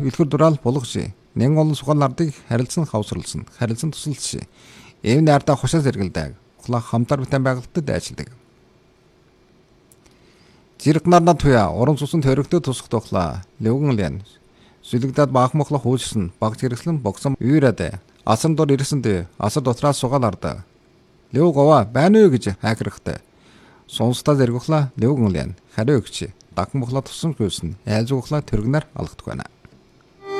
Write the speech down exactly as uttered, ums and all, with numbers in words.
үлгэр дураал булгаши. Нэн олон сугал нардыг харилцан хавсралсан. Харилцан тусалши. Эв найртаа хушаа зэргэлдэг. Ухлаа хамтар битэн байгальтад ажилладаг. Зэрэг нарнад туя уран сусан төрөгтөд тусах тухлаа. Левгэн лэн. Сүлэгдээд баах мохло хуульсан баг зэрэглэн богсон үйрээд асан дор ирсэндээ асар дотроос сугаал ардаа. Лев гова байна уу гэж хайхрахтай. Сонсдаа зэрэгхлаа Левгэн лэн. Хариу өгч. Дагхан мохло тусан хөөсөн. Айлзууглаа төргнөр алгадах байна.